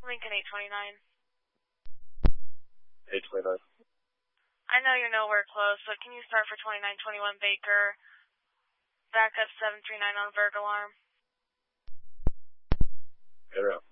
Lincoln 829. 829. I know you're nowhere close, but can you start for 2921 Baker? Backup 739 on Virg alarm. Get around.